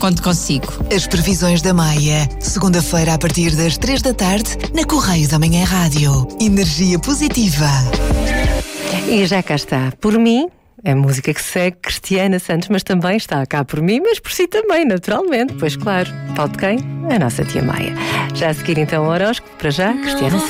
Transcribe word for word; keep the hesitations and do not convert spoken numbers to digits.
Conto consigo. As previsões da Maia. Segunda-feira a partir das três da tarde, na Correio da Manhã Rádio. Energia positiva. E já cá está. Por mim, a música que segue, Cristiana Santos, mas também está cá por mim, mas por si também, naturalmente. Pois claro, falo de quem? A nossa tia Maia. Já a seguir então o horóscopo, para já, Cristiana Santos.